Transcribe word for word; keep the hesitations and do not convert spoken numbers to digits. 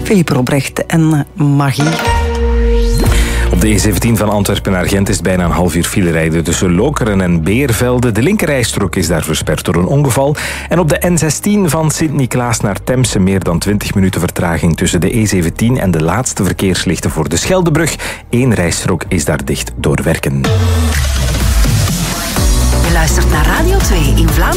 Philippe Robrecht en Magie. Op de E zeventien van Antwerpen naar Gent is het bijna een half uur file rijden tussen Lokeren en Beervelde. De linkerrijstrook is daar versperd door een ongeval. En op de N zestien van Sint-Niklaas naar Temse meer dan twintig minuten vertraging tussen de E zeventien en de laatste verkeerslichten voor de Scheldebrug. Eén rijstrook is daar dicht door werken. Je luistert naar Radio twee in Vlaams.